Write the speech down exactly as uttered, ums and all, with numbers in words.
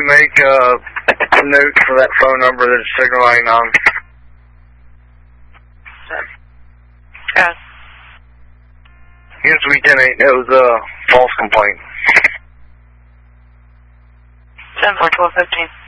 make uh, a note for that phone number that it's signaling on. Yeah. Here's weekend eight. It was a false complaint. ten four twelve fifteen.